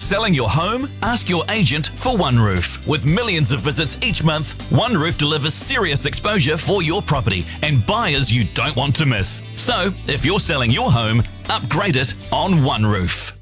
Selling your home? Ask your agent for OneRoof. With millions of visits each month, OneRoof delivers serious exposure for your property and buyers you don't want to miss. So, if you're selling your home, upgrade it on OneRoof.